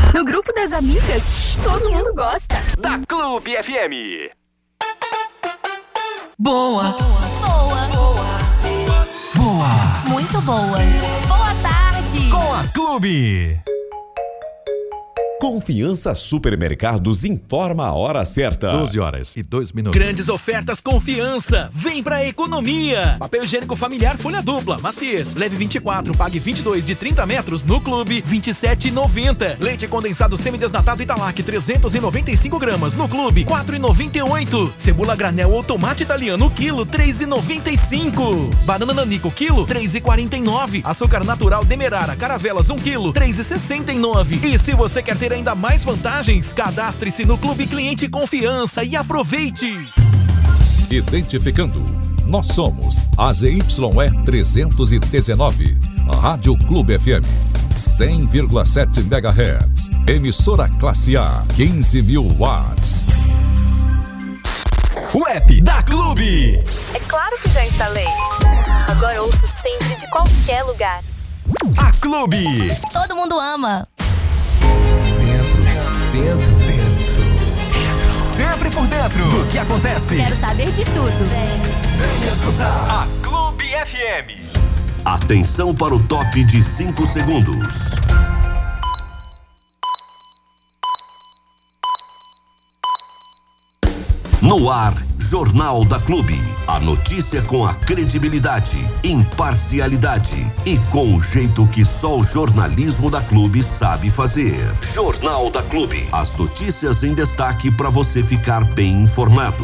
No grupo das amigas, todo mundo gosta. Da Clube FM. Boa. Boa. Boa. Muito boa. Boa tarde. Com a Clube. Confiança Supermercados informa a hora certa. 12h02. Grandes ofertas Confiança. Vem pra economia. Papel higiênico familiar folha dupla, maciez. Leve 24, pague 22 de 30 metros no Clube, R$27,90. Leite condensado semidesnatado Italac, 395 gramas no Clube, R$4,98. Cebola granel ou tomate italiano, quilo, R$3,95. Banana nanico, quilo, R$3,49. Açúcar natural Demerara, caravelas, 1 quilo, R$3,69. E se você quer ter ainda mais vantagens, cadastre-se no Clube Cliente Confiança e aproveite! Identificando, nós somos a ZYE 319, Rádio Clube FM, 100,7 MHz, emissora classe A, 15.000 watts. O app da Clube. É claro que já instalei. Agora ouço sempre de qualquer lugar. A Clube. Todo mundo ama. Dentro. Sempre por dentro do que acontece. Quero saber de tudo. Vem escutar A Clube FM. Atenção para o top de 5 segundos. No ar, Jornal da Clube. A notícia com a credibilidade, imparcialidade e com o jeito que só o jornalismo da Clube sabe fazer. Jornal da Clube. As notícias em destaque para você ficar bem informado.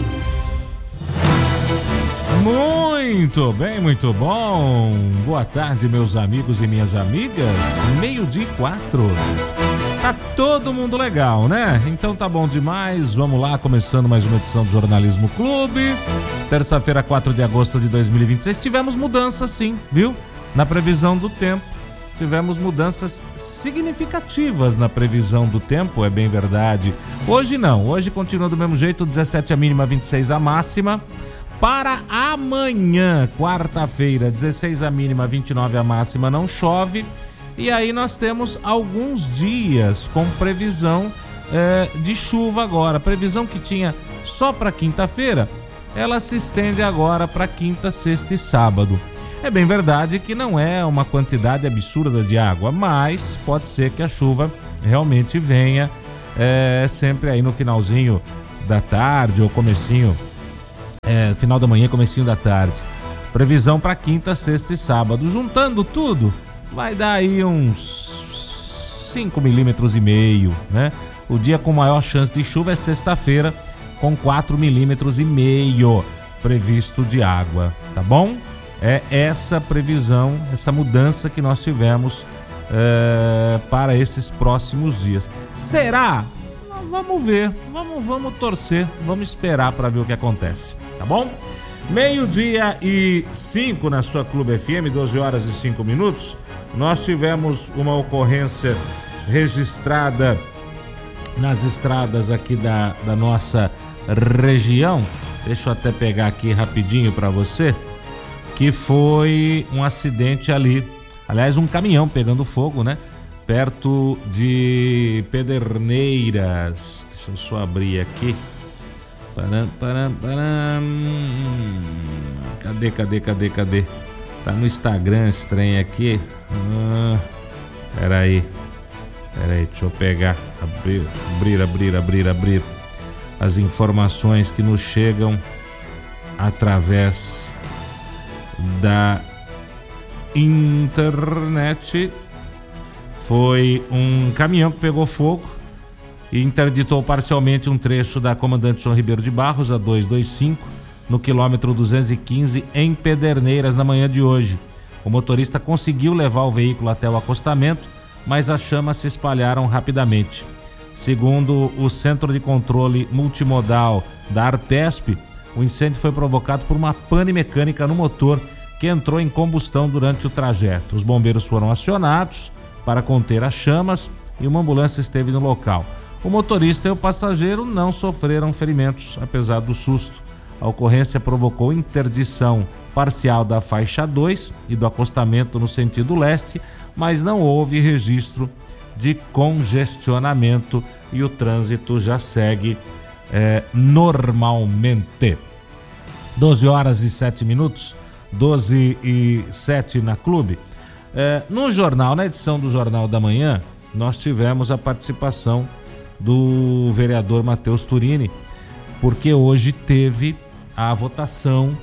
Muito bem, muito bom. Boa tarde, meus amigos e minhas amigas. 12:04. Tá todo mundo legal, né? Então tá bom demais. Vamos lá, começando mais uma edição do Jornalismo Clube. Terça-feira, 4 de agosto de 2026. Tivemos mudanças, sim, viu? Na previsão do tempo. Tivemos mudanças significativas na previsão do tempo, é bem verdade. Hoje não, hoje continua do mesmo jeito, 17 a mínima, 26 a máxima. Para amanhã, quarta-feira, 16 a mínima, 29 a máxima, não chove. E aí nós temos alguns dias com previsão de chuva agora. Previsão que tinha só para quinta-feira, ela se estende agora para quinta, sexta e sábado. É bem verdade que não é uma quantidade absurda de água, mas pode ser que a chuva realmente venha sempre aí no finalzinho da tarde ou comecinho, final da manhã, comecinho da tarde. Previsão para quinta, sexta e sábado. Juntando tudo, vai dar aí uns 5,5 milímetros, né? O dia com maior chance de chuva é sexta-feira, com 4,5 milímetros previsto de água, tá bom? É essa previsão, essa mudança que nós tivemos para esses próximos dias. Será? Vamos ver, vamos torcer, vamos esperar para ver o que acontece, tá bom? 12:05 na sua Clube FM, 12h05. Nós tivemos uma ocorrência registrada nas estradas aqui da nossa região. Deixa eu até pegar aqui rapidinho para você, que foi um acidente ali, aliás, um caminhão pegando fogo, né? Perto de Pederneiras. Deixa eu só abrir aqui. Cadê? Tá no Instagram esse trem aqui. Peraí, deixa eu pegar. Abrir as informações que nos chegam através da internet. Foi um caminhão que pegou fogo e interditou parcialmente um trecho da Comandante João Ribeiro de Barros, a 225, no quilômetro 215, em Pederneiras, na manhã de hoje. O motorista conseguiu levar o veículo até o acostamento, mas as chamas se espalharam rapidamente. Segundo o Centro de Controle Multimodal da Artesp, o incêndio foi provocado por uma pane mecânica no motor que entrou em combustão durante o trajeto. Os bombeiros foram acionados para conter as chamas e uma ambulância esteve no local. O motorista e o passageiro não sofreram ferimentos, apesar do susto. A ocorrência provocou interdição parcial da faixa 2 e do acostamento no sentido leste, mas não houve registro de congestionamento e o trânsito já segue normalmente. 12 horas e 7 minutos, 12 e 7 na Clube. No jornal, na edição do Jornal da Manhã, nós tivemos a participação do vereador Matheus Turini, porque hoje teve a votação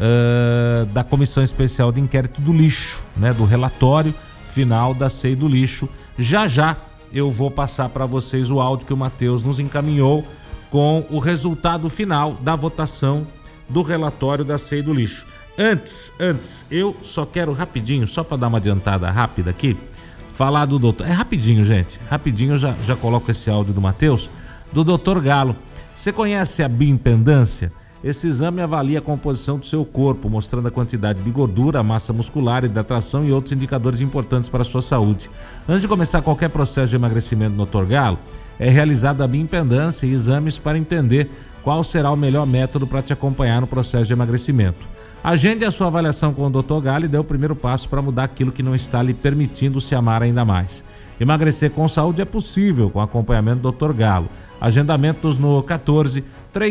da Comissão Especial de Inquérito do Lixo, né, do relatório final da CEI do Lixo. Já eu vou passar para vocês o áudio que o Matheus nos encaminhou com o resultado final da votação do relatório da CEI do Lixo. Antes, eu só quero rapidinho, só para dar uma adiantada rápida aqui, falar do doutor. É rapidinho, gente. Rapidinho eu já coloco esse áudio do Matheus, do Dr. Galo. Você conhece a bioimpedância? Esse exame avalia a composição do seu corpo, mostrando a quantidade de gordura, massa muscular, hidratação e outros indicadores importantes para a sua saúde. Antes de começar qualquer processo de emagrecimento no Dr. Galo, é realizada a bioimpedância e exames para entender qual será o melhor método para te acompanhar no processo de emagrecimento. Agende a sua avaliação com o Dr. Galo e dê o primeiro passo para mudar aquilo que não está lhe permitindo se amar ainda mais. Emagrecer com saúde é possível com acompanhamento do Dr. Galo. Agendamentos no 14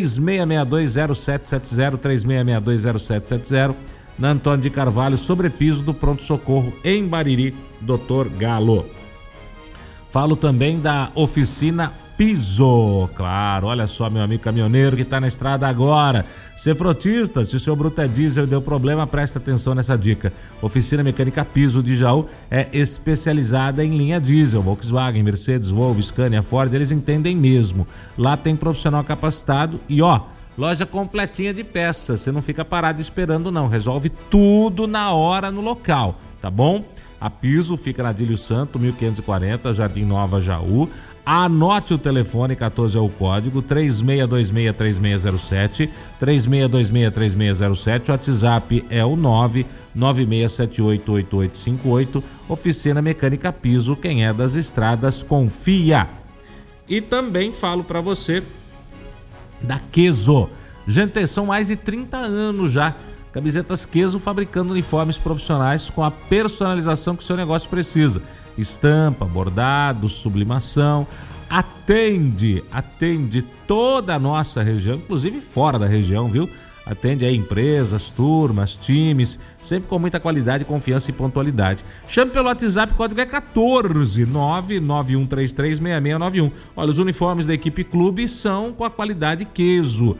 36620770, 36620770, na Antônio de Carvalho, sobrepiso do Pronto Socorro em Bariri, Dr. Galo. Falo também da Oficina Piso, claro, olha só, meu amigo caminhoneiro que está na estrada agora. Ser frotista, se o seu bruto é diesel e deu problema, presta atenção nessa dica. Oficina Mecânica Piso de Jaú é especializada em linha diesel, Volkswagen, Mercedes, Volvo, Scania, Ford, eles entendem mesmo. Lá tem profissional capacitado e loja completinha de peças, você não fica parado esperando não, resolve tudo na hora no local, tá bom? A Piso fica na Adílio Santo, 1540, Jardim Nova, Jaú. Anote o telefone, 14 é o código, 3626-3607, 3626-3607. O WhatsApp é o 996788858. Oficina Mecânica Piso, quem é das estradas confia. E também falo para você da Queso. Gente, são mais de 30 anos já. Camisetas Queso fabricando uniformes profissionais com a personalização que o seu negócio precisa. Estampa, bordado, sublimação. Atende toda a nossa região, inclusive fora da região, viu? Atende aí empresas, turmas, times, sempre com muita qualidade, confiança e pontualidade. Chame pelo WhatsApp, o código é 14 991336691. Olha, os uniformes da equipe clube são com a qualidade Queso.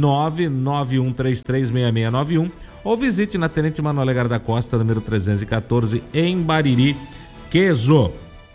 991336691 ou visite na Tenente Manoel da Costa, número 314, em Bariri, Queso.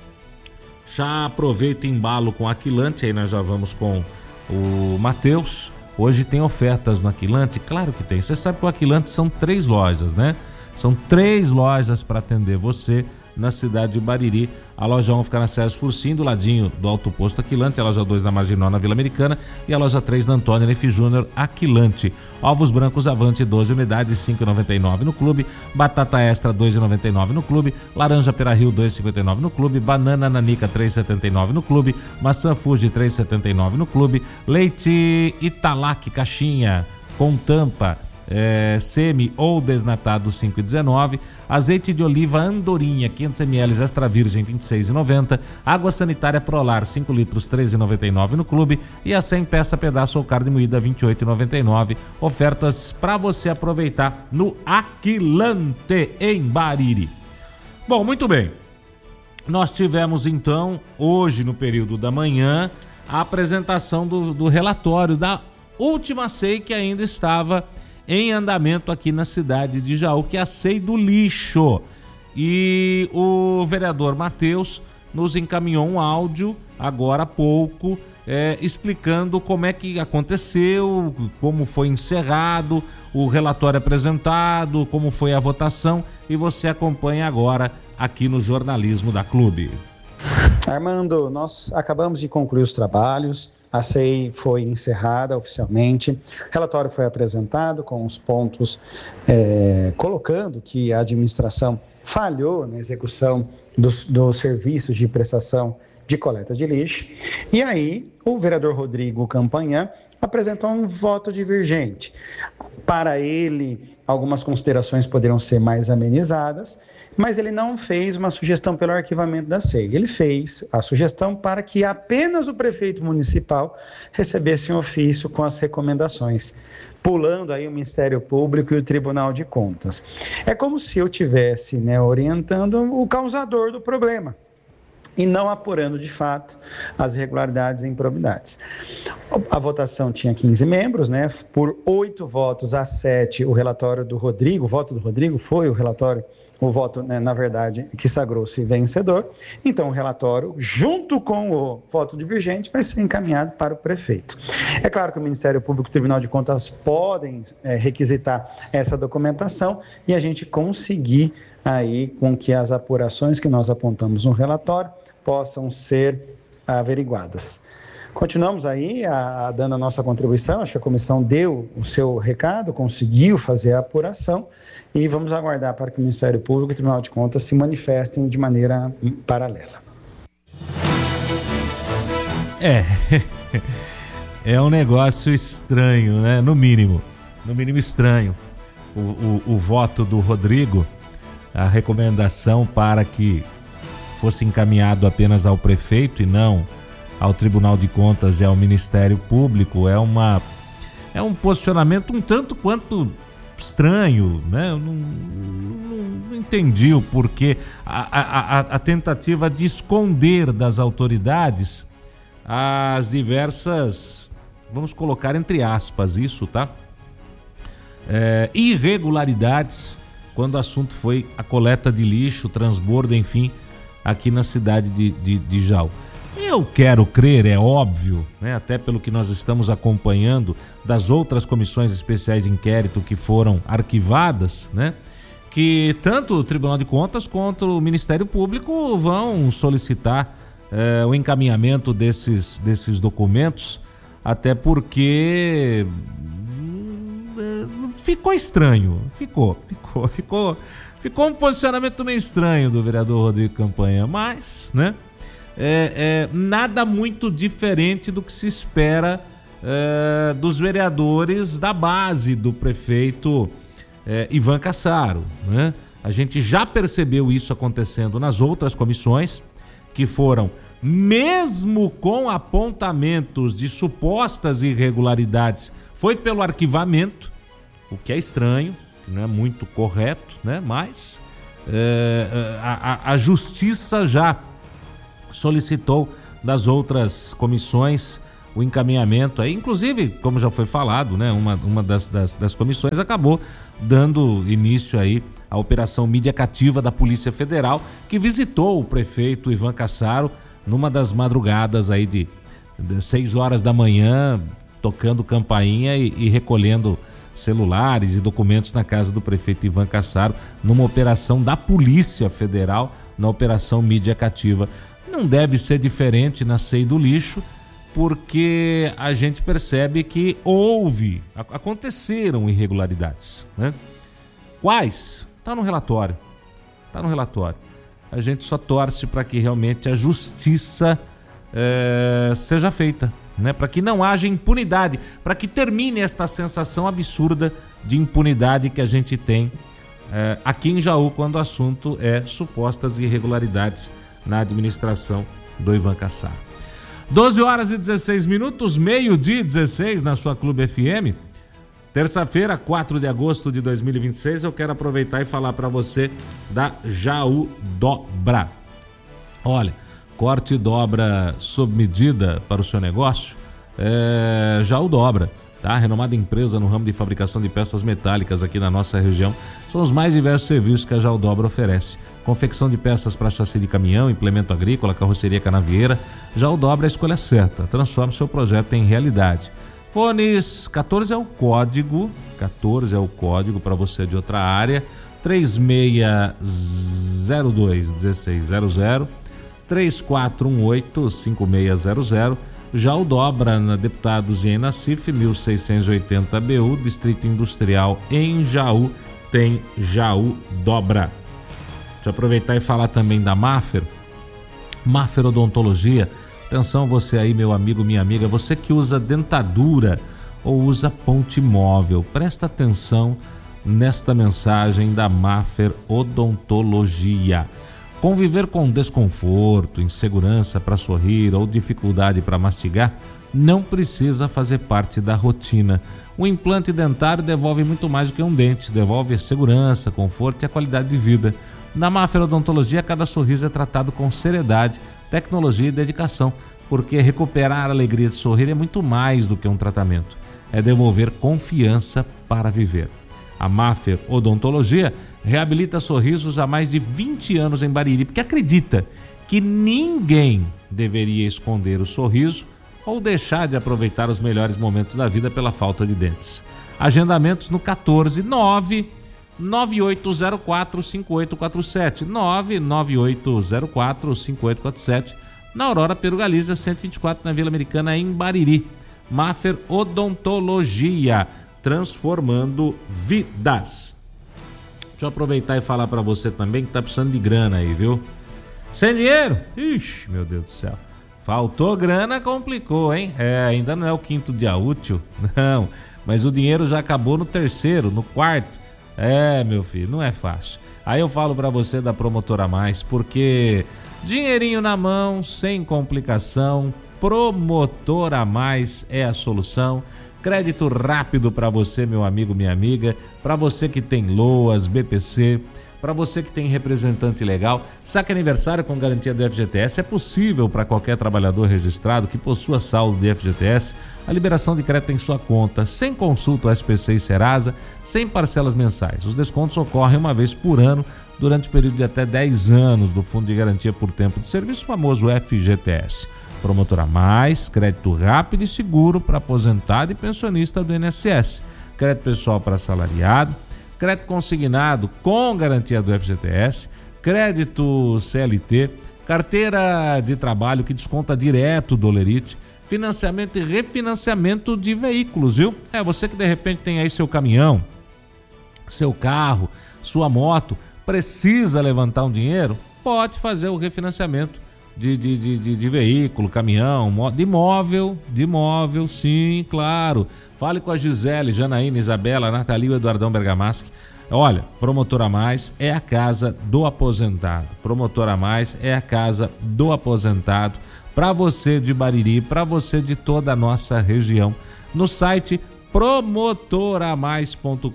Já aproveita e embalo com Aquilante, aí nós já vamos com o Matheus. Hoje tem ofertas no Aquilante? Claro que tem. Você sabe que o Aquilante são 3 lojas, né? São 3 lojas para atender você na cidade de Bariri. A loja 1 fica na Sérgio Fursim, do ladinho do Alto Posto Aquilante, a loja 2 na Marginal, na Vila Americana, e a loja 3 na Antônio Neff Júnior, Aquilante. Ovos brancos Avante, 12 unidades, R$ 5,99 no clube. Batata extra, R$ 2,99 no clube. Laranja Pera-Rio, R$ 2,59 no clube. Banana Nanica, R$ 3,79 no clube. Maçã Fuji, R$ 3,79 no clube. Leite Italac, caixinha com tampa, semi ou desnatado, 5,19. Azeite de oliva Andorinha 500 ml extra virgem, 26,90. Água sanitária Prolar 5 litros, 13,99 no clube. E a 100 peça pedaço ou carne moída, 28,99. Ofertas para você aproveitar no Aquilante, em Bariri. Bom, muito bem, nós tivemos então hoje no período da manhã a apresentação do relatório da última CEI que ainda estava em andamento aqui na cidade de Jaú, que é a CEI do Lixo. E o vereador Matheus nos encaminhou um áudio agora há pouco, explicando como é que aconteceu, como foi encerrado o relatório apresentado, como foi a votação, e você acompanha agora aqui no Jornalismo da Clube. Armando, nós acabamos de concluir os trabalhos. A CEI foi encerrada oficialmente, o relatório foi apresentado com os pontos colocando que a administração falhou na execução dos serviços de prestação de coleta de lixo. E aí o vereador Rodrigo Campanhã apresentou um voto divergente. Para ele, algumas considerações poderiam ser mais amenizadas, mas ele não fez uma sugestão pelo arquivamento da SEI. Ele fez a sugestão para que apenas o prefeito municipal recebesse um ofício com as recomendações, pulando aí o Ministério Público e o Tribunal de Contas. É como se eu estivesse, orientando o causador do problema e não apurando de fato as irregularidades e improbidades. A votação tinha 15 membros, por 8 votos a 7, o relatório do Rodrigo, o voto do Rodrigo foi o voto, na verdade, que sagrou-se vencedor. Então, o relatório, junto com o voto divergente, vai ser encaminhado para o prefeito. É claro que o Ministério Público e o Tribunal de Contas podem requisitar essa documentação e a gente conseguir aí com que as apurações que nós apontamos no relatório possam ser averiguadas. Continuamos aí dando a nossa contribuição, acho que a comissão deu o seu recado, conseguiu fazer a apuração e vamos aguardar para que o Ministério Público e o Tribunal de Contas se manifestem de maneira paralela. É um negócio estranho, né? No mínimo estranho. O voto do Rodrigo, a recomendação para que fosse encaminhado apenas ao prefeito e não ao Tribunal de Contas e ao Ministério Público, é um posicionamento um tanto quanto estranho, né? Eu não entendi o porquê, a tentativa de esconder das autoridades as diversas, vamos colocar entre aspas isso, tá? Irregularidades quando o assunto foi a coleta de lixo, transbordo, enfim, aqui na cidade de Jaú. Eu quero crer, é óbvio, né, até pelo que nós estamos acompanhando das outras comissões especiais de inquérito que foram arquivadas, né, que tanto o Tribunal de Contas quanto o Ministério Público vão solicitar o encaminhamento desses documentos, até porque ficou estranho, ficou um posicionamento meio estranho do vereador Rodrigo Campanha, mas, né, nada muito diferente do que se espera dos vereadores da base do prefeito Ivan Cassaro, né? A gente já percebeu isso acontecendo nas outras comissões, que foram, mesmo com apontamentos de supostas irregularidades, foi pelo arquivamento, o que é estranho, que não é muito correto, né? Mas a justiça já solicitou das outras comissões o encaminhamento, aí, inclusive, como já foi falado, né, uma das comissões acabou dando início aí à operação mídia cativa da Polícia Federal, que visitou o prefeito Ivan Cassaro numa das madrugadas aí de 6 horas da manhã, tocando campainha e recolhendo celulares e documentos na casa do prefeito Ivan Cassaro, numa operação da Polícia Federal, na operação mídia cativa. Não deve ser diferente na SEI do lixo, porque a gente percebe que aconteceram irregularidades, né? Quais? Tá no relatório. A gente só torce para que realmente a justiça seja feita, né? Para que não haja impunidade, para que termine esta sensação absurda de impunidade que a gente tem aqui em Jaú quando o assunto é supostas irregularidades na administração do Ivan Cassaro. 12 horas e 16 minutos, meio-dia 16 na sua Clube FM. Terça-feira, 4 de agosto de 2026, eu quero aproveitar e falar para você da Jaú Dobra. Olha, corte e dobra sob medida para o seu negócio, Jaú Dobra, tá? Renomada empresa no ramo de fabricação de peças metálicas aqui na nossa região. São os mais diversos serviços que a Jaú Dobra oferece. Confecção de peças para chassi de caminhão, implemento agrícola, carroceria canavieira. Jaú Dobra é a escolha certa. Transforme seu projeto em realidade. Fones 14 é o código para você de outra área. 3602-1600, 3418-5600. Jaú Dobra, na Deputados e Nacif, 1680 BU, Distrito Industrial em Jaú, tem Jaú Dobra. Deixa eu aproveitar e falar também da Maffer Odontologia. Atenção você aí, meu amigo, minha amiga, você que usa dentadura ou usa ponte móvel, presta atenção nesta mensagem da Maffer Odontologia. Conviver com desconforto, insegurança para sorrir ou dificuldade para mastigar não precisa fazer parte da rotina. O implante dentário devolve muito mais do que um dente, devolve segurança, conforto e a qualidade de vida. Na Maffer Odontologia, cada sorriso é tratado com seriedade, tecnologia e dedicação, porque recuperar a alegria de sorrir é muito mais do que um tratamento. É devolver confiança para viver. A Maffer Odontologia reabilita sorrisos há mais de 20 anos em Bariri, porque acredita que ninguém deveria esconder o sorriso ou deixar de aproveitar os melhores momentos da vida pela falta de dentes. Agendamentos no 149-9804-5847, 99804-5847, na Aurora Perugaliza 124, na Vila Americana, em Bariri. Maffer Odontologia, transformando vidas. Deixa eu aproveitar e falar pra você também que tá precisando de grana aí, viu? Sem dinheiro? Ixi, meu Deus do céu. Faltou grana, complicou, hein? Ainda não é o 5º dia útil, não. Mas o dinheiro já acabou no 3º, no 4º. Meu filho, não é fácil. Aí eu falo pra você da Promotora Mais, porque dinheirinho na mão, sem complicação, Promotora Mais é a solução. Crédito rápido para você, meu amigo, minha amiga, para você que tem LOAS, BPC, para você que tem representante legal. Saque aniversário com garantia do FGTS é possível para qualquer trabalhador registrado que possua saldo de FGTS. A liberação de crédito em sua conta, sem consulta ao SPC e Serasa, sem parcelas mensais. Os descontos ocorrem uma vez por ano durante o período de até 10 anos do Fundo de Garantia por Tempo de Serviço, famoso FGTS. Promotora Mais, crédito rápido e seguro para aposentado e pensionista do INSS. Crédito pessoal para assalariado, crédito consignado com garantia do FGTS, crédito CLT, carteira de trabalho que desconta direto do Olerite, financiamento e refinanciamento de veículos, viu? Você que de repente tem aí seu caminhão, seu carro, sua moto, precisa levantar um dinheiro, pode fazer o refinanciamento de veículo, caminhão, de imóvel, sim, claro. Fale com a Gisele, Janaína, Isabela, Nathalie e Eduardão Bergamaschi. Olha, Promotora Mais é a casa do aposentado. Promotora Mais é a casa do aposentado para você de Bariri, para você de toda a nossa região. No site promotoramais.com.br,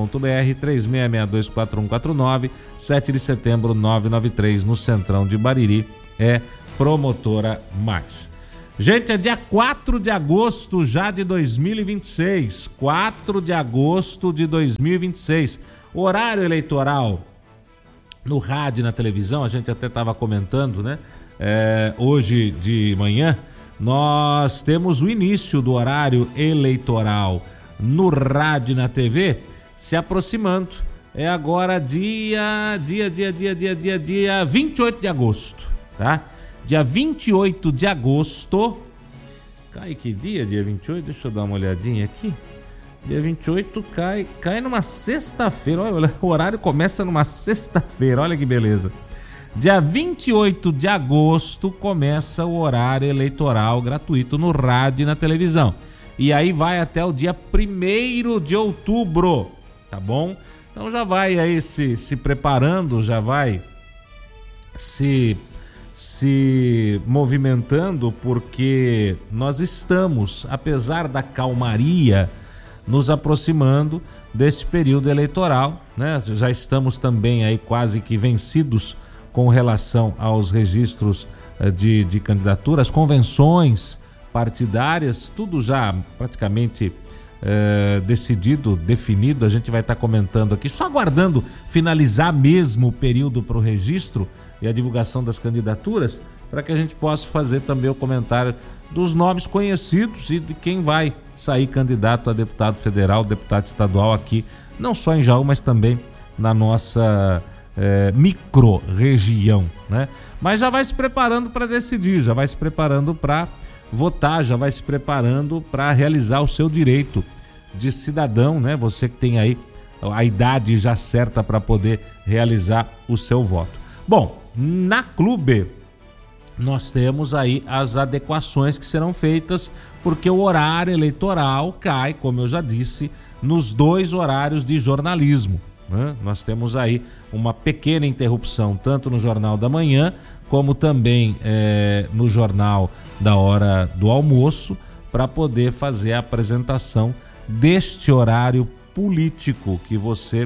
36624149, 7 de setembro 993, no Centrão de Bariri. É Promotora Mais. Gente, é dia 4 de agosto já de 2026. 4 de agosto de 2026. Horário eleitoral no rádio e na televisão, a gente até estava comentando, né? Hoje de manhã, nós temos o início do horário eleitoral no rádio e na TV se aproximando. É agora dia 28 de agosto. Tá? Dia 28 de agosto. Cai que dia? Dia 28? Deixa eu dar uma olhadinha aqui. Dia 28 cai numa sexta-feira. Olha, o horário começa numa sexta-feira. Olha que beleza. Dia 28 de agosto começa o horário eleitoral gratuito no rádio e na televisão. E aí vai até o dia 1º de outubro. Tá bom? Então já vai aí se preparando, já vai se movimentando, porque nós estamos, apesar da calmaria, nos aproximando deste período eleitoral, né? Já estamos também aí quase que vencidos com relação aos registros de candidaturas, convenções partidárias, tudo já praticamente decidido, definido. A gente vai estar comentando aqui, só aguardando finalizar mesmo o período para o registro e a divulgação das candidaturas, para que a gente possa fazer também o comentário dos nomes conhecidos e de quem vai sair candidato a deputado federal, deputado estadual aqui, não só em Jaú, mas também na nossa micro-região, né? Mas já vai se preparando para decidir, já vai se preparando para votar, já vai se preparando para realizar o seu direito de cidadão, né? Você que tem aí a idade já certa para poder realizar o seu voto. Bom, na Clube nós temos aí as adequações que serão feitas, porque o horário eleitoral cai, como eu já disse, nos 2 horários de jornalismo, né? Nós temos aí uma pequena interrupção, tanto no Jornal da Manhã, como também no Jornal da Hora do Almoço, para poder fazer a apresentação deste horário político que você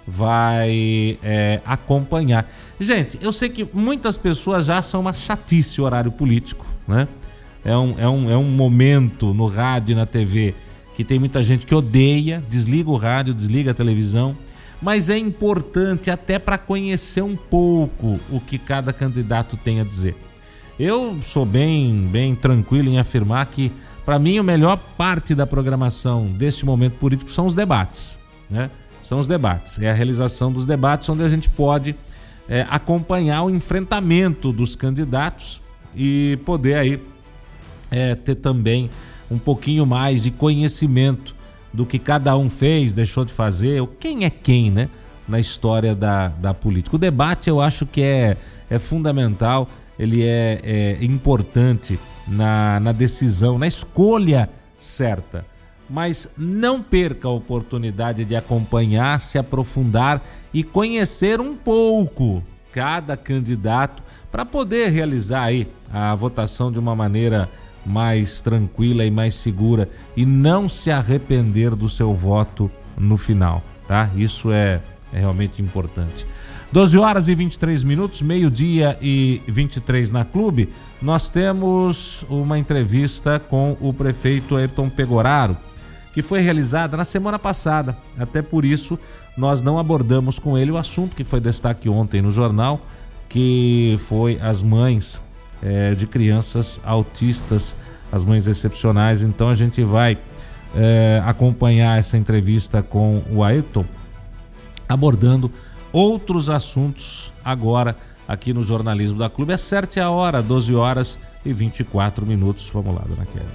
vai acompanhar. Gente, eu sei que muitas pessoas já são uma chatice o horário político, né? É um momento no rádio e na TV que tem muita gente que odeia, desliga o rádio, desliga a televisão, mas é importante até para conhecer um pouco o que cada candidato tem a dizer. Eu sou bem tranquilo em afirmar que, para mim, a melhor parte da programação deste momento político são os debates, né? São os debates, é a realização dos debates onde a gente pode acompanhar o enfrentamento dos candidatos e poder aí ter também um pouquinho mais de conhecimento do que cada um fez, deixou de fazer, ou quem é quem, né, na história da política. O debate eu acho que é fundamental, ele é importante na decisão, na escolha certa. Mas não perca a oportunidade de acompanhar, se aprofundar e conhecer um pouco cada candidato para poder realizar aí a votação de uma maneira mais tranquila e mais segura e não se arrepender do seu voto no final, tá? Isso é realmente importante. 12 horas e 23 minutos, meio-dia e 23 na Clube. Nós temos uma entrevista com o prefeito Ayrton Pegoraro, que foi realizada na semana passada. Até por isso, nós não abordamos com ele o assunto que foi destaque ontem no jornal, que foi as mães de crianças autistas, as mães excepcionais. Então a gente vai acompanhar essa entrevista com o Ayrton, abordando outros assuntos agora aqui no Jornalismo da Clube. Acerte a hora, 12 horas e 24 minutos. Vamos lá, dona Kelly.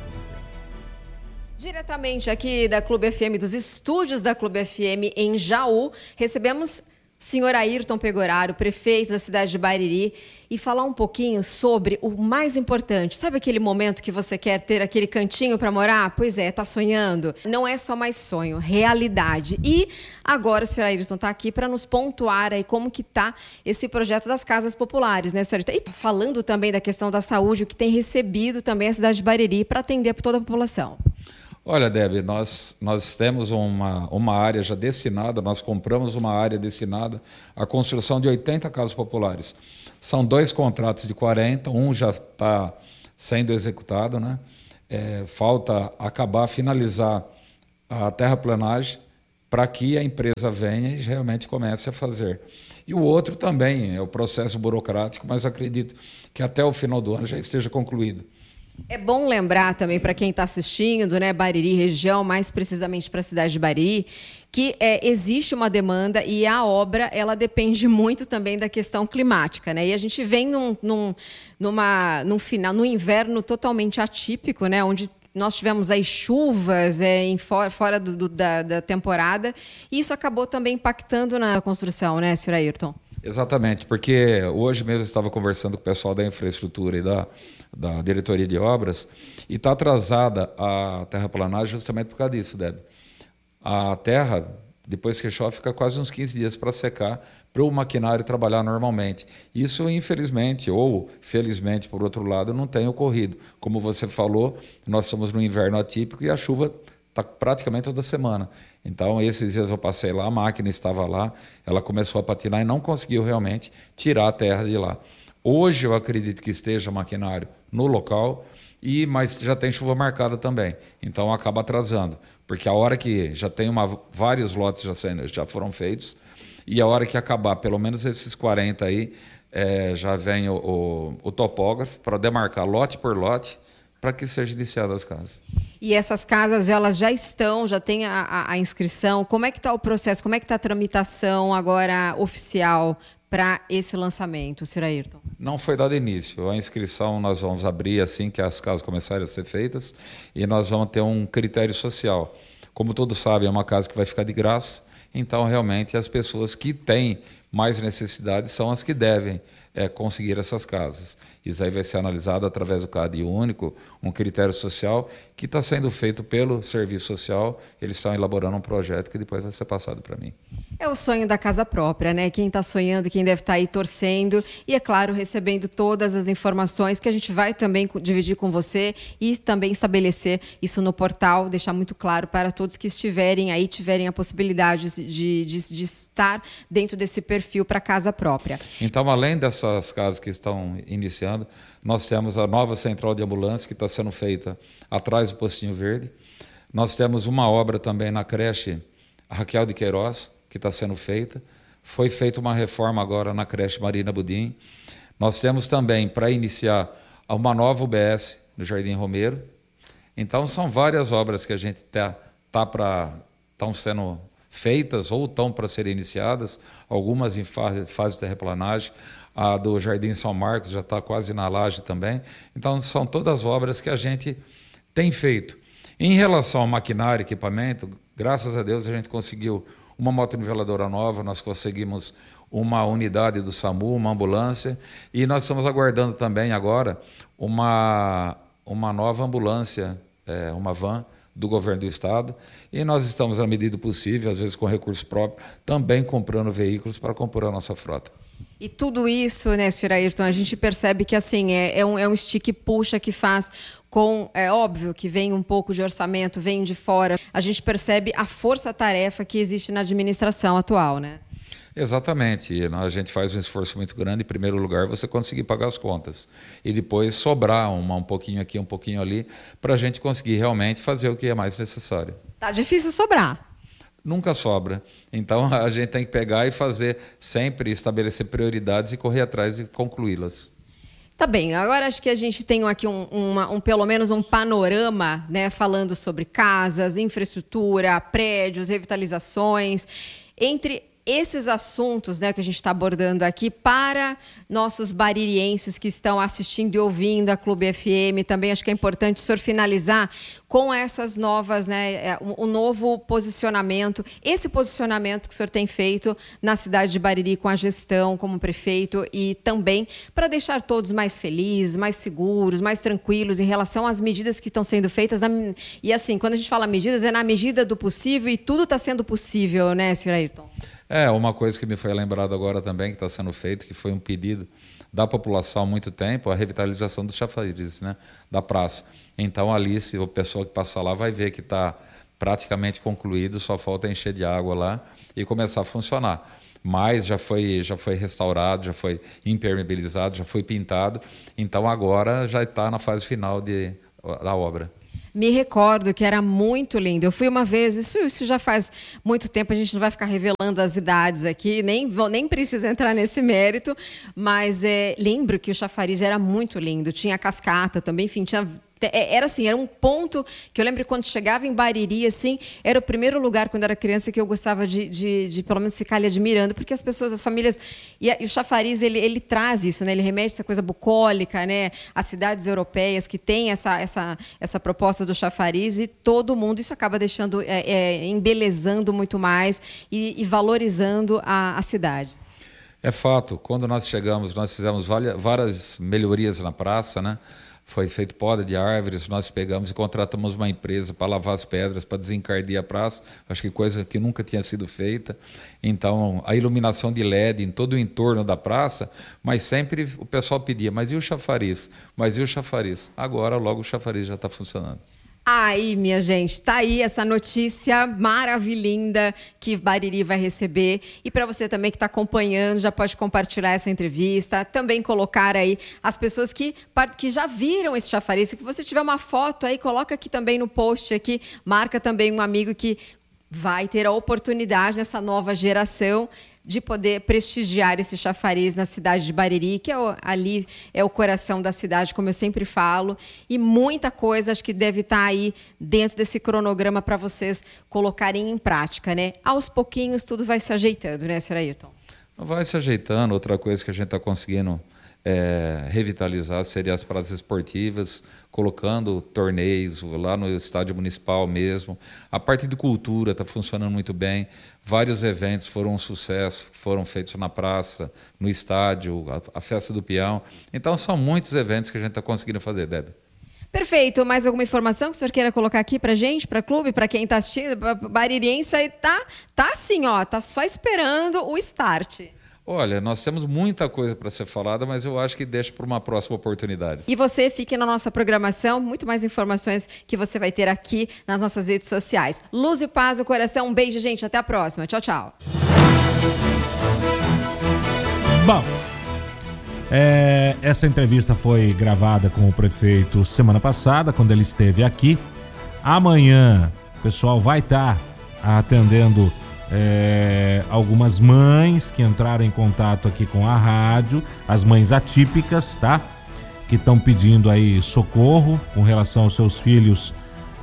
Diretamente aqui da Clube FM, dos estúdios da Clube FM em Jaú, recebemos o senhor Ayrton Pegoraro, prefeito da cidade de Bariri, e falar um pouquinho sobre o mais importante. Sabe aquele momento que você quer ter aquele cantinho para morar? Pois é, tá sonhando? Não é só mais sonho, realidade. E agora o senhor Ayrton está aqui para nos pontuar aí como que tá esse projeto das casas populares, né, senhor Ayrton? E falando também da questão da saúde, o que tem recebido também a cidade de Bariri para atender toda a população. Olha, Deb, nós temos uma área já destinada, nós compramos uma área destinada à construção de 80 casas populares. São 2 contratos de 40, um já está sendo executado, né? Falta finalizar a terraplanagem para que a empresa venha e realmente comece a fazer. E o outro também é o processo burocrático, mas acredito que até o final do ano já esteja concluído. É bom lembrar também para quem está assistindo, né, Bariri região, mais precisamente para a cidade de Bariri, que existe uma demanda e a obra ela depende muito também da questão climática, né? E a gente vem num inverno totalmente atípico, né, onde nós tivemos aí chuvas fora da temporada, e isso acabou também impactando na construção, né, senhor Ayrton? Exatamente, porque hoje mesmo eu estava conversando com o pessoal da infraestrutura e da diretoria de obras, e está atrasada a terraplanagem justamente por causa disso, Deb. A terra, depois que chove, fica quase uns 15 dias para secar, para o maquinário trabalhar normalmente. Isso, infelizmente, ou felizmente, por outro lado, não tem ocorrido. Como você falou, nós estamos no inverno atípico e a chuva está praticamente toda semana. Então, esses dias eu passei lá, a máquina estava lá, ela começou a patinar e não conseguiu realmente tirar a terra de lá. Hoje eu acredito que esteja maquinário no local, mas já tem chuva marcada também, então acaba atrasando, porque a hora que já tem vários lotes já foram feitos, e a hora que acabar, pelo menos esses 40 aí, já vem o topógrafo para demarcar lote por lote, para que seja iniciada as casas. E essas casas, elas já tem a inscrição, como é que está o processo, como é que está a tramitação agora oficial para esse lançamento, senhor Ayrton? Não foi dado início. A inscrição nós vamos abrir assim que as casas começarem a ser feitas, e nós vamos ter um critério social. Como todos sabem, é uma casa que vai ficar de graça, então realmente as pessoas que têm mais necessidades são as que devem conseguir essas casas. Isso aí vai ser analisado através do CAD único, um critério social que está sendo feito pelo Serviço Social. Eles estão elaborando um projeto que depois vai ser passado para mim. É o sonho da casa própria, né? Quem está sonhando, quem deve estar aí torcendo e, é claro, recebendo todas as informações que a gente vai também dividir com você e também estabelecer isso no portal, deixar muito claro para todos que estiverem aí, tiverem a possibilidade de estar dentro desse perfil para casa própria. Então, além dessas casas que estão iniciando, nós temos a nova central de ambulância que está sendo feita atrás do Postinho Verde. Nós temos uma obra também na creche Raquel de Queiroz, que está sendo feita. Foi feita uma reforma agora na creche Marina Budim. Nós temos também, para iniciar, uma nova UBS no Jardim Romero. Então, são várias obras que a gente estão sendo feitas ou estão para serem iniciadas, algumas em fase de terraplanagem. A do Jardim São Marcos já está quase na laje também. Então, são todas obras que a gente tem feito. Em relação ao maquinário e equipamento, graças a Deus a gente conseguiu uma motoniveladora nova, nós conseguimos uma unidade do SAMU, uma ambulância, e nós estamos aguardando também agora uma nova ambulância, uma van do governo do estado, e nós estamos, na medida do possível, às vezes com recurso próprio, também comprando veículos para compor a nossa frota. E tudo isso, né, Sr. Ayrton, a gente percebe que assim, é um stick e puxa que faz é óbvio que vem um pouco de orçamento, vem de fora. A gente percebe a força-tarefa que existe na administração atual, né? Exatamente. E a gente faz um esforço muito grande, em primeiro lugar, você conseguir pagar as contas. E depois sobrar um pouquinho aqui, um pouquinho ali, para a gente conseguir realmente fazer o que é mais necessário. Tá difícil sobrar. Nunca sobra. Então, a gente tem que pegar e fazer sempre, estabelecer prioridades e correr atrás e concluí-las. Tá bem, agora acho que a gente tem aqui pelo menos um panorama, né, falando sobre casas, infraestrutura, prédios, revitalizações. Entre esses assuntos, né, que a gente está abordando aqui, para nossos baririenses que estão assistindo e ouvindo a Clube FM, também acho que é importante o senhor finalizar com essas novas, né, o novo posicionamento, esse posicionamento que o senhor tem feito na cidade de Bariri com a gestão como prefeito e também para deixar todos mais felizes, mais seguros, mais tranquilos em relação às medidas que estão sendo feitas. E assim, quando a gente fala medidas, é na medida do possível e tudo está sendo possível, né, Sr. Ayrton? Uma coisa que me foi lembrado agora também, que está sendo feito, que foi um pedido da população há muito tempo, a revitalização dos chafarizes, né, da praça. Então, ali, se a pessoa que passar lá vai ver que está praticamente concluído, só falta encher de água lá e começar a funcionar. Mas já foi restaurado, já foi impermeabilizado, já foi pintado, então agora já está na fase final da obra. Me recordo que era muito lindo. Eu fui uma vez, isso já faz muito tempo, a gente não vai ficar revelando as idades aqui, nem precisa entrar nesse mérito, mas lembro que o chafariz era muito lindo, tinha cascata também, enfim, era assim, era um ponto que eu lembro quando chegava em Bariri, assim, era o primeiro lugar quando era criança que eu gostava de pelo menos ficar ali admirando, porque as pessoas, as famílias, e o chafariz, ele traz isso, né? Ele remete essa coisa bucólica, né? As cidades europeias que têm essa proposta do chafariz e todo mundo, isso acaba deixando, embelezando muito mais e valorizando a cidade. É fato, quando nós chegamos, nós fizemos várias melhorias na praça, né? Foi feito poda de árvores, nós pegamos e contratamos uma empresa para lavar as pedras, para desencardir a praça, acho que coisa que nunca tinha sido feita. Então, a iluminação de LED em todo o entorno da praça, mas sempre o pessoal pedia, mas e o chafariz? Mas e o chafariz? Agora, logo o chafariz já está funcionando. Aí, minha gente, tá aí essa notícia maravilhinda que Bariri vai receber. E para você também que está acompanhando, já pode compartilhar essa entrevista. Também colocar aí as pessoas que já viram esse chafariz. Se você tiver uma foto aí, coloca aqui também no post aqui. Marca também um amigo que vai ter a oportunidade nessa nova geração de poder prestigiar esse chafariz na cidade de Bariri, que ali é o coração da cidade, como eu sempre falo, e muita coisa acho que deve estar aí dentro desse cronograma para vocês colocarem em prática, né? Aos pouquinhos tudo vai se ajeitando, né, Sr. Ayrton? Vai se ajeitando. Outra coisa que a gente está conseguindo revitalizar seriam as praças esportivas, colocando torneios lá no estádio municipal mesmo. A parte de cultura está funcionando muito bem. Vários eventos foram um sucesso, foram feitos na praça, no estádio, a festa do peão. Então são muitos eventos que a gente está conseguindo fazer, Débora. Perfeito. Mais alguma informação que o senhor queira colocar aqui pra gente, pra clube, pra quem tá assistindo? Baririense aí tá assim, ó, tá só esperando o start. Olha, nós temos muita coisa para ser falada, mas eu acho que deixa para uma próxima oportunidade. E você fique na nossa programação, muito mais informações que você vai ter aqui nas nossas redes sociais. Luz e paz no coração, um beijo, gente, até a próxima. Tchau, tchau. Bom, essa entrevista foi gravada com o prefeito semana passada, quando ele esteve aqui. Amanhã o pessoal vai estar atendendo algumas mães que entraram em contato aqui com a rádio, as mães atípicas, tá? Que estão pedindo aí socorro com relação aos seus filhos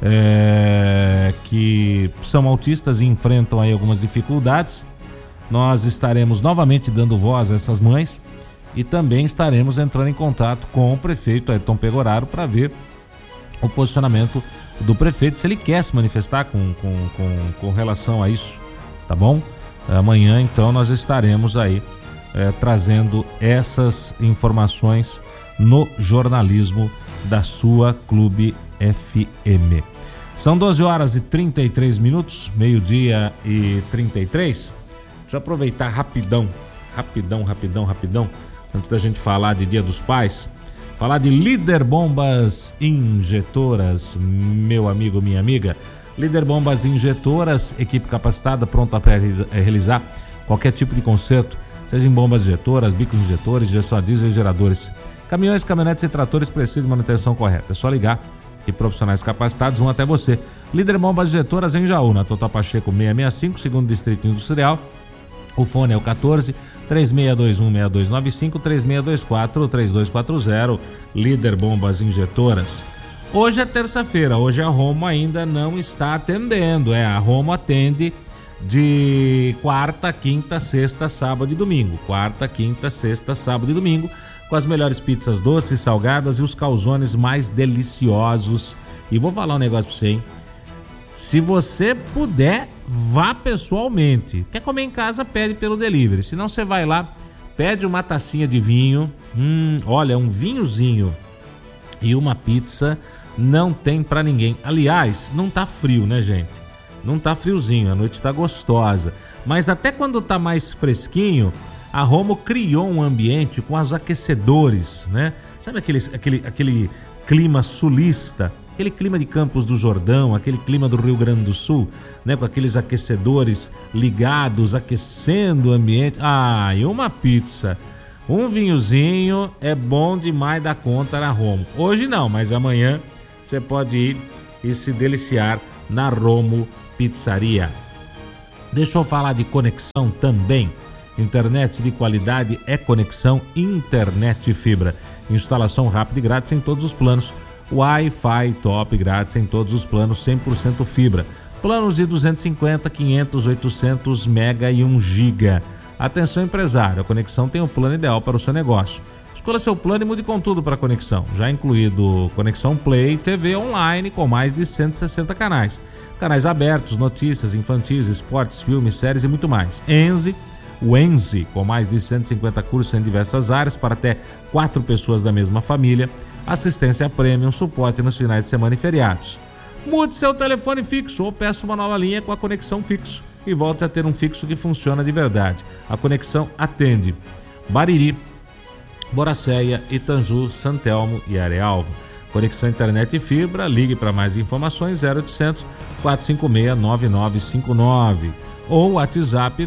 que são autistas e enfrentam aí algumas dificuldades. Nós estaremos novamente dando voz a essas mães e também estaremos entrando em contato com o prefeito Ayrton Pegoraro para ver o posicionamento do prefeito, se ele quer se manifestar com relação a isso. Tá bom? Amanhã, então, nós estaremos aí trazendo essas informações no jornalismo da sua Clube FM. São 12 horas e 33 minutos, meio-dia e 33. Deixa eu aproveitar rapidão, antes da gente falar de Dia dos Pais, falar de Líder Bombas Injetoras, meu amigo, minha amiga. Líder Bombas Injetoras, equipe capacitada, pronta para realizar qualquer tipo de conserto, seja em bombas injetoras, bicos injetores, injeção a diesel e geradores. Caminhões, caminhonetes e tratores precisam de manutenção correta. É só ligar e profissionais capacitados vão até você. Líder Bombas Injetoras em Jaú, na Total Pacheco 665, segundo Distrito Industrial. O fone é o 14-3621-6295, 3624-3240, Líder Bombas Injetoras. Hoje é terça-feira, hoje a Romo ainda não está atendendo. A Romo atende de quarta, quinta, sexta, sábado e domingo. Quarta, quinta, sexta, sábado e domingo, com as melhores pizzas doces, salgadas e os calzones mais deliciosos. E vou falar um negócio pra você, hein? Se você puder, vá pessoalmente. Quer comer em casa, pede pelo delivery. Se não, você vai lá, pede uma tacinha de vinho. Olha, um vinhozinho e uma pizza não tem pra ninguém. Aliás, não tá frio, né, gente? Não tá friozinho, a noite tá gostosa. Mas até quando tá mais fresquinho, a Romo criou um ambiente com os aquecedores, né? Sabe aquele clima sulista? Aquele clima de Campos do Jordão, aquele clima do Rio Grande do Sul, né? Com aqueles aquecedores ligados, aquecendo o ambiente. E uma pizza, um vinhozinho é bom demais da conta na Romo. Hoje não, mas amanhã você pode ir e se deliciar na Romo Pizzaria. Deixa eu falar de conexão também. Internet de qualidade é conexão internet fibra. Instalação rápida e grátis em todos os planos. Wi-Fi top grátis em todos os planos, 100% fibra. Planos de 250, 500, 800 mega e 1 giga. Atenção empresário, a conexão tem o plano ideal para o seu negócio. Escolha seu plano e mude com tudo para a conexão. Já incluído Conexão Play, TV online com mais de 160 canais. Canais abertos, notícias, infantis, esportes, filmes, séries e muito mais. O Enzi, com mais de 150 cursos em diversas áreas para até 4 pessoas da mesma família. Assistência premium, suporte nos finais de semana e feriados. Mude seu telefone fixo ou peça uma nova linha com a conexão fixo e volte a ter um fixo que funciona de verdade. A conexão atende Bariri, Boracéia, Itanju, Santelmo e Arealva. Conexão internet e fibra, ligue para mais informações 0800 456 9959 ou WhatsApp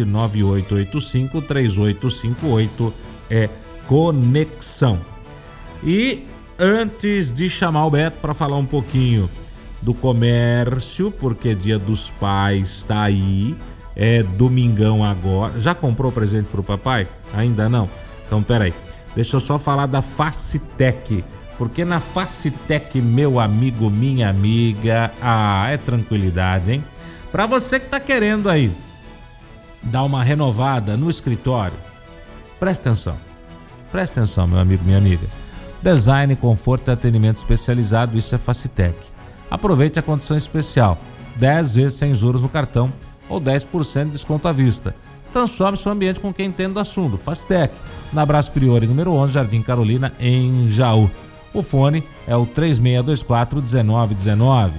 99885 3858 é conexão. E antes de chamar o Beto para falar um pouquinho do comércio, porque Dia dos Pais está aí, é domingão agora. Já comprou presente pro papai? Ainda não? Então peraí, deixa eu só falar da Facitec, porque na Facitec, meu amigo, minha amiga, é tranquilidade, hein? Para você que tá querendo aí dar uma renovada no escritório, presta atenção. Presta atenção, meu amigo, minha amiga. Design, conforto e atendimento especializado, isso é Facitec. Aproveite a condição especial, 10 vezes sem juros no cartão ou 10% de desconto à vista. Transforme seu ambiente com quem entende do assunto. Facitec, na Brás Priori, número 11, Jardim Carolina, em Jaú. O fone é o 3624-1919.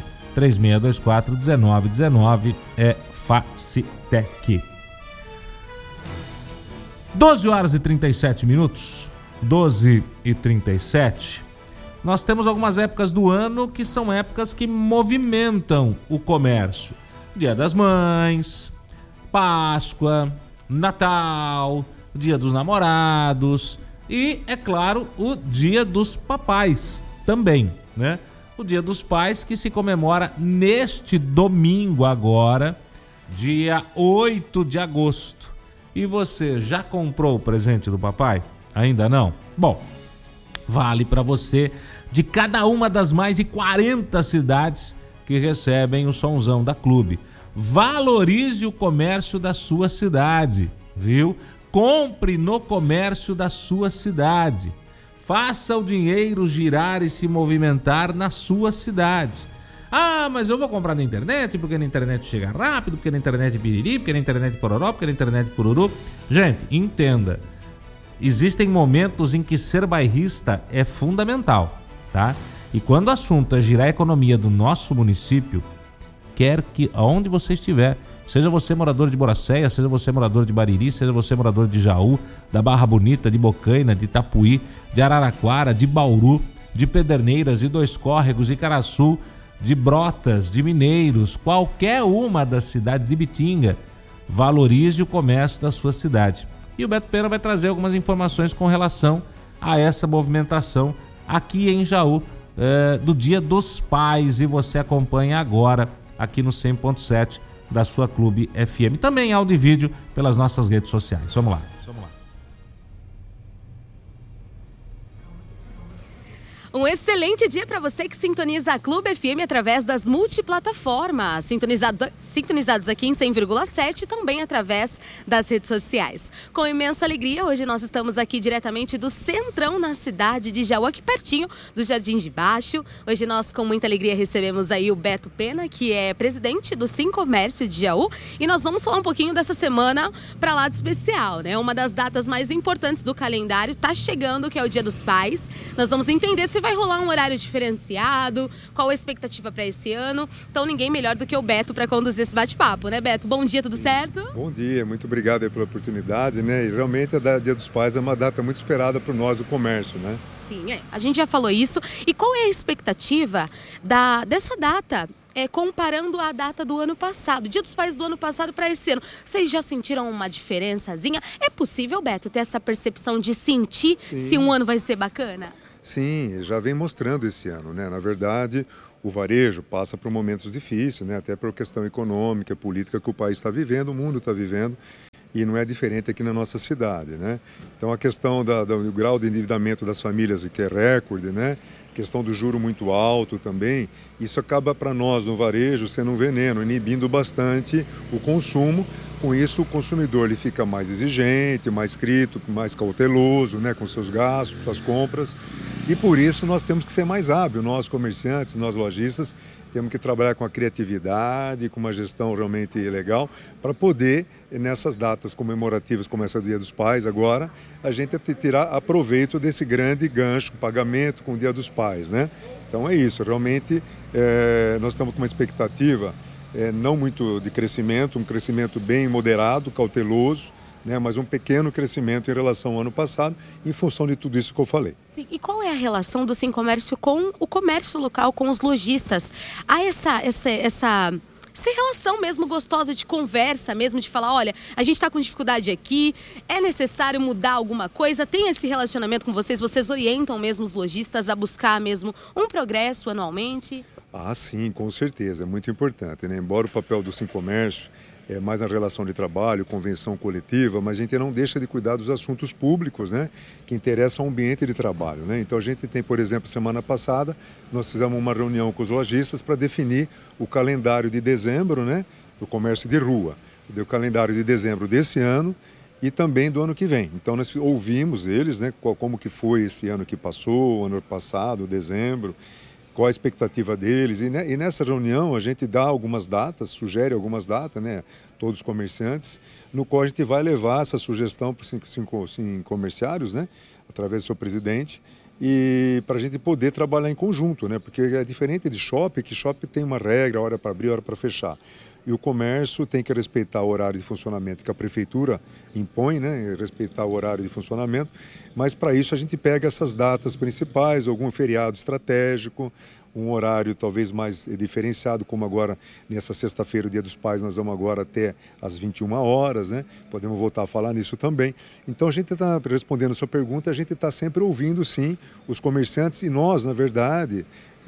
3624-1919 é Facitec. 12 horas e 37 minutos. 12 e 37. Nós temos algumas épocas do ano que são épocas que movimentam o comércio. Dia das Mães, Páscoa, Natal, Dia dos Namorados e, é claro, o Dia dos Papais também, né? O Dia dos Pais que se comemora neste domingo agora, dia 8 de agosto. E você já comprou o presente do papai? Ainda não? Bom, vale para você de cada uma das mais de 40 cidades que recebem o sonzão da Clube. Valorize o comércio da sua cidade, viu? Compre no comércio da sua cidade. Faça o dinheiro girar e se movimentar na sua cidade. Ah, mas eu vou comprar na internet, porque na internet chega rápido, porque na internet piriri, porque na internet pororó, porque na internet pururu. Gente, entenda. Existem momentos em que ser bairrista é fundamental, tá? E quando o assunto é girar a economia do nosso município, quer que aonde você estiver, seja você morador de Boracéia, seja você morador de Bariri, seja você morador de Jaú, da Barra Bonita, de Bocaina, de Itapuí, de Araraquara, de Bauru, de Pederneiras, de Dois Córregos, de Caraçu, de Brotas, de Mineiros, qualquer uma das cidades de Bitinga, valorize o comércio da sua cidade. E o Beto Pena vai trazer algumas informações com relação a essa movimentação aqui em Jaú, do Dia dos Pais, e você acompanha agora aqui no 100.7 da sua Clube FM. Também áudio e vídeo pelas nossas redes sociais. Vamos lá. Um excelente dia para você que sintoniza a Clube FM através das multiplataformas, sintonizados aqui em 100,7 e também através das redes sociais. Com imensa alegria, hoje nós estamos aqui diretamente do centrão na cidade de Jaú, aqui pertinho do Jardim de Baixo. Hoje nós, com muita alegria, recebemos aí o Beto Pena, que é presidente do Sim Comércio de Jaú, e nós vamos falar um pouquinho dessa semana para lá de especial, né? Uma das datas mais importantes do calendário tá chegando, que é o Dia dos Pais. Nós vamos entender se vai rolar um horário diferenciado, qual a expectativa para esse ano. Então ninguém melhor do que o Beto para conduzir esse bate-papo, né, Beto? Bom dia, tudo certo? Bom dia, muito obrigado aí pela oportunidade, né? E realmente a Dia dos Pais é uma data muito esperada por nós do comércio, né? Sim, a gente já falou isso. E qual é a expectativa dessa data? Comparando a data do ano passado, Dia dos Pais do ano passado para esse ano, vocês já sentiram uma diferençazinha? É possível, Beto, ter essa percepção de sentir se um ano vai ser bacana? Sim, já vem mostrando esse ano, né? Na verdade, o varejo passa por momentos difíceis, né? Até por questão econômica, política que o país está vivendo, o mundo está vivendo, e não é diferente aqui na nossa cidade, né? Então a questão do grau de endividamento das famílias, que é recorde, né? Questão do juro muito alto também, isso acaba para nós no varejo sendo um veneno, inibindo bastante o consumo. Com isso o consumidor ele fica mais exigente, mais crítico, mais cauteloso, né, com seus gastos, suas compras, e por isso nós temos que ser mais hábil, nós comerciantes, nós lojistas, temos que trabalhar com a criatividade, com uma gestão realmente legal, para poder, nessas datas comemorativas, como essa do Dia dos Pais agora, a gente tirar aproveito desse grande gancho, pagamento com o Dia dos Pais, né? Então é isso, realmente nós estamos com uma expectativa não muito de crescimento, um crescimento bem moderado, cauteloso, né, mas um pequeno crescimento em relação ao ano passado, em função de tudo isso que eu falei. Sim. E qual é a relação do Sim Comércio com o comércio local, com os lojistas? Há essa relação mesmo gostosa de conversa, mesmo de falar, olha, a gente está com dificuldade aqui, é necessário mudar alguma coisa? Tem esse relacionamento com vocês? Vocês orientam mesmo os lojistas a buscar mesmo um progresso anualmente? Ah, sim, com certeza, é muito importante, né? Embora o papel do Sim Comércio é mais na relação de trabalho, convenção coletiva, mas a gente não deixa de cuidar dos assuntos públicos, né, que interessam ao ambiente de trabalho, né? Então a gente tem, por exemplo, semana passada, nós fizemos uma reunião com os lojistas para definir o calendário de dezembro, né, do comércio de rua. O calendário de dezembro desse ano e também do ano que vem. Então nós ouvimos eles, né, como que foi esse ano que passou, ano passado, dezembro, qual a expectativa deles. E nessa reunião a gente dá algumas datas, sugere algumas datas, né, todos os comerciantes, no qual a gente vai levar essa sugestão para os comerciários, né, através do seu presidente, e para a gente poder trabalhar em conjunto, né, porque é diferente de shopping, que shopping tem uma regra, hora para abrir, hora para fechar. E o comércio tem que respeitar o horário de funcionamento que a prefeitura impõe, né? Respeitar o horário de funcionamento. Mas para isso a gente pega essas datas principais, algum feriado estratégico, um horário talvez mais diferenciado, como agora nessa sexta-feira, o Dia dos Pais, nós vamos agora até às 21 horas, né? Podemos voltar a falar nisso também. Então a gente está respondendo a sua pergunta, a gente está sempre ouvindo sim os comerciantes e nós, na verdade,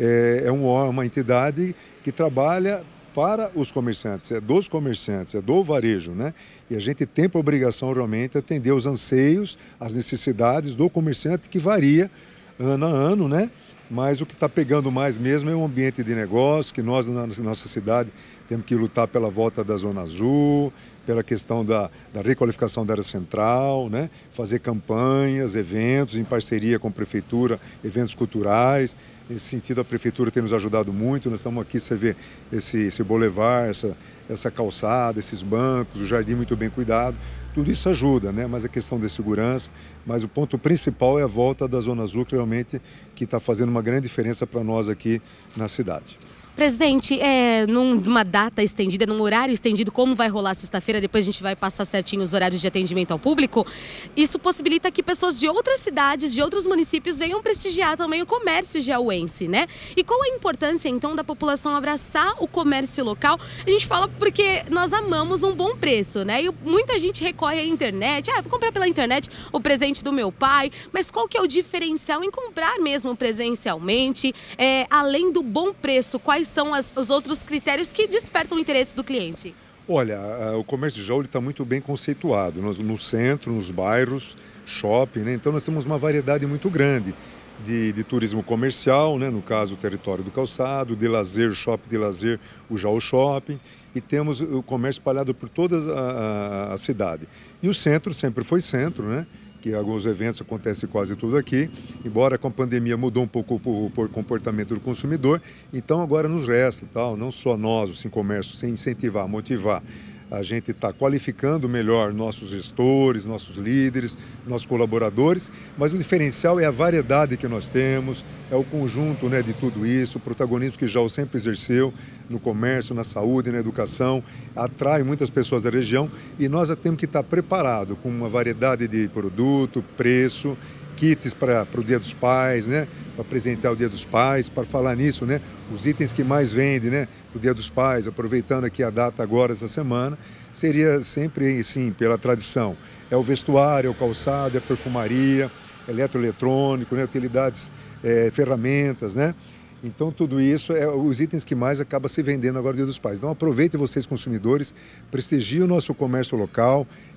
é uma entidade que trabalha para os comerciantes, é dos comerciantes, é do varejo, né? E a gente tem por obrigação realmente atender os anseios, as necessidades do comerciante, que varia ano a ano, né? Mas o que está pegando mais mesmo é o ambiente de negócio, que nós, na nossa cidade, temos que lutar pela volta da Zona Azul, pela questão da requalificação da área central, né? Fazer campanhas, eventos em parceria com a prefeitura, eventos culturais. Nesse sentido, a prefeitura tem nos ajudado muito. Nós estamos aqui, você vê esse boulevard, essa calçada, esses bancos, o jardim muito bem cuidado. Tudo isso ajuda, né? Mas a questão de segurança. Mas o ponto principal é a volta da Zona Azul, que realmente está fazendo uma grande diferença para nós aqui na cidade. Presidente, numa data estendida, num horário estendido, como vai rolar sexta-feira, depois a gente vai passar certinho os horários de atendimento ao público, isso possibilita que pessoas de outras cidades, de outros municípios venham prestigiar também o comércio jauense, né? E qual a importância, então, da população abraçar o comércio local? A gente fala porque nós amamos um bom preço, né? E muita gente recorre à internet, vou comprar pela internet o presente do meu pai, mas qual que é o diferencial em comprar mesmo presencialmente? Além do bom preço, quais são os outros critérios que despertam o interesse do cliente? Olha, o comércio de Jaú está muito bem conceituado, no centro, nos bairros, shopping, né? Então nós temos uma variedade muito grande de turismo comercial, né? No caso o território do calçado, de lazer, o shopping de lazer, o Jaú Shopping, e temos o comércio espalhado por toda a cidade. E o centro sempre foi centro, né? Que alguns eventos acontecem quase tudo aqui, embora com a pandemia mudou um pouco o comportamento do consumidor, então agora nos resta, não só nós, o Sim Comércio, sem incentivar, motivar, a gente está qualificando melhor nossos gestores, nossos líderes, nossos colaboradores, mas o diferencial é a variedade que nós temos, é o conjunto, né, de tudo isso, o protagonismo que o Jaú sempre exerceu no comércio, na saúde, na educação, atrai muitas pessoas da região e nós temos que estar preparados com uma variedade de produto, preço, kits para o Dia dos Pais, né? Para apresentar o Dia dos Pais, para falar nisso, né? Os itens que mais vendem, né? O Dia dos Pais, aproveitando aqui a data agora, essa semana, seria sempre, sim, pela tradição. É o vestuário, é o calçado, é a perfumaria, eletroeletrônico, né? Utilidades, ferramentas, né? Então, tudo isso é os itens que mais acaba se vendendo agora no Dia dos Pais. Então, aproveitem vocês, consumidores, prestigiem o nosso comércio local,